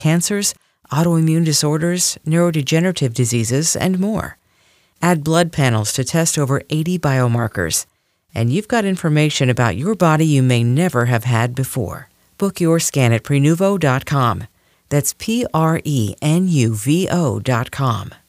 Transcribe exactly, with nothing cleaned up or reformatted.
cancers, autoimmune disorders, neurodegenerative diseases, and more. Add blood panels to test over eighty biomarkers, and you've got information about your body you may never have had before. Book your scan at prenuvo dot com. That's P R E N U V O dot com.